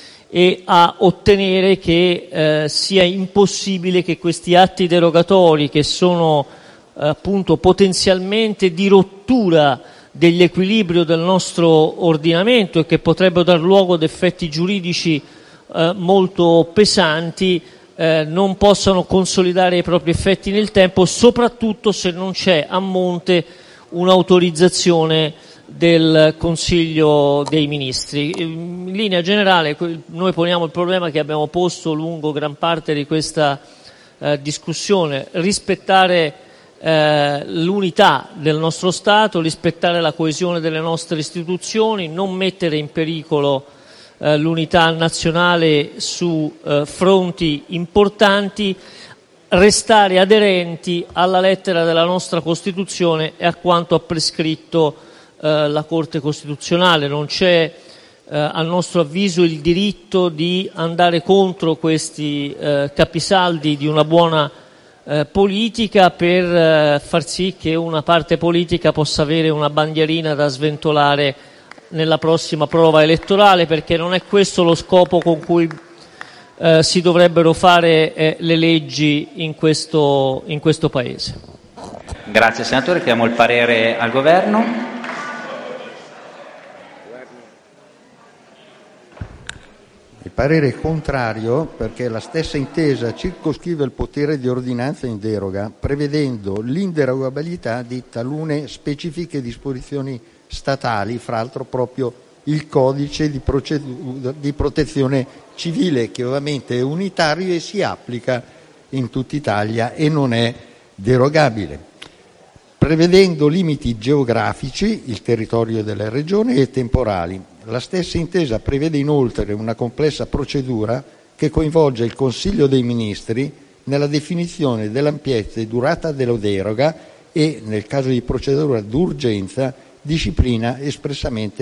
e a ottenere che eh, sia impossibile che questi atti derogatori, che sono eh, appunto potenzialmente di rottura dell'equilibrio del nostro ordinamento e che potrebbero dar luogo ad effetti giuridici eh, molto pesanti, eh, non possano consolidare i propri effetti nel tempo, soprattutto se non c'è a monte un'autorizzazione del Consiglio dei Ministri. In linea generale noi poniamo il problema che abbiamo posto lungo gran parte di questa eh, discussione: rispettare Eh, l'unità del nostro Stato, rispettare la coesione delle nostre istituzioni, non mettere in pericolo eh, l'unità nazionale su eh, fronti importanti, restare aderenti alla lettera della nostra Costituzione e a quanto ha prescritto eh, la Corte Costituzionale. Non c'è eh, a nostro avviso il diritto di andare contro questi eh, capisaldi di una buona Eh, politica per eh, far sì che una parte politica possa avere una bandierina da sventolare nella prossima prova elettorale, perché non è questo lo scopo con cui eh, si dovrebbero fare eh, le leggi in questo, in questo Paese. Grazie senatore, chiediamo il parere al Governo. Il parere è contrario perché la stessa intesa circoscrive il potere di ordinanza in deroga, prevedendo l'inderogabilità di talune specifiche disposizioni statali, fra l'altro proprio il codice di, procedu- di protezione civile, che ovviamente è unitario e si applica in tutta Italia e non è derogabile, prevedendo limiti geografici, il territorio della regione, e temporali. La stessa intesa prevede inoltre una complessa procedura che coinvolge il Consiglio dei Ministri nella definizione dell'ampiezza e durata della deroga e, nel caso di procedura d'urgenza, disciplina espressamente